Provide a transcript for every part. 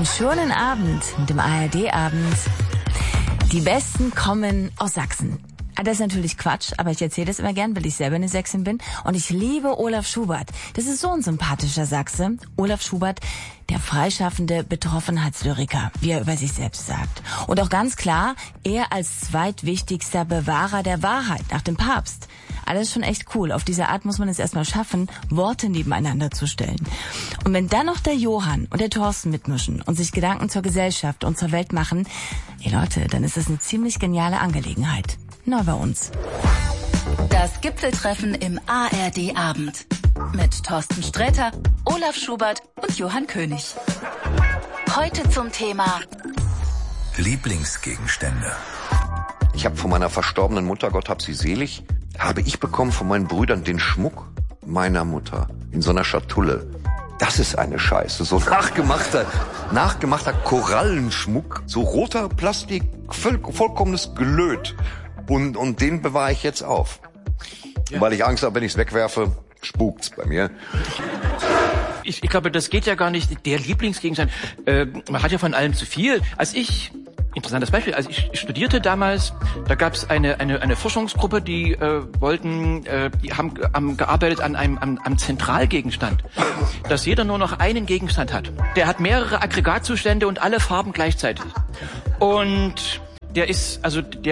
schönen Abend mit dem ARD-Abend. Die Besten kommen aus Sachsen. Das ist natürlich Quatsch, aber ich erzähle das immer gern, weil ich selber eine Sächsin bin. Und ich liebe Olaf Schubert. Das ist so ein sympathischer Sachse. Olaf Schubert, der freischaffende Betroffenheitslyriker, wie er über sich selbst sagt. Und auch ganz klar, er als zweitwichtigster Bewahrer der Wahrheit nach dem Papst. Alles schon echt cool. Auf diese Art muss man es erstmal schaffen, Worte nebeneinander zu stellen. Und wenn dann noch der Johann und der Thorsten mitmischen und sich Gedanken zur Gesellschaft und zur Welt machen, ey Leute, dann ist das eine ziemlich geniale Angelegenheit. Neu bei uns. Das Gipfeltreffen im ARD-Abend. Mit Thorsten Sträter, Olaf Schubert und Johann König. Heute zum Thema Lieblingsgegenstände. Ich habe von meiner verstorbenen Mutter, Gott hab sie selig, habe ich bekommen von meinen Brüdern den Schmuck meiner Mutter in so einer Schatulle. Das ist eine Scheiße. So nachgemachter Korallenschmuck, so roter Plastik, vollkommenes Gelöt. Und den bewahre ich jetzt auf. Ja. Weil ich Angst habe, wenn ich es wegwerfe, spukt's bei mir. Ich glaube, das geht ja gar nicht. Der Lieblingsgegenstand, man hat ja von allem zu viel. Interessantes Beispiel, als ich studierte damals, da gab es eine Forschungsgruppe, die haben gearbeitet an am Zentralgegenstand, dass jeder nur noch einen Gegenstand hat. Der hat mehrere Aggregatzustände und alle Farben gleichzeitig. Und das ist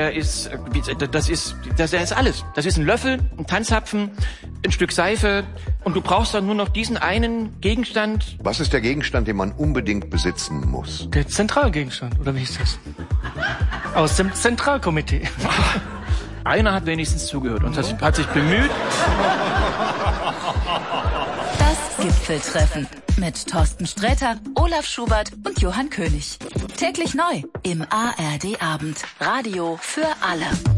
alles. Das ist ein Löffel, ein Tanzapfen, ein Stück Seife und du brauchst dann nur noch diesen einen Gegenstand. Was ist der Gegenstand, den man unbedingt besitzen muss? Der Zentralgegenstand, oder wie hieß das? Aus dem Zentralkomitee. Einer hat wenigstens zugehört und hat sich bemüht. Das Gipfeltreffen mit Thorsten Sträter, Olaf Schubert und Johann König. Täglich neu im ARD-Abend. Radio für alle.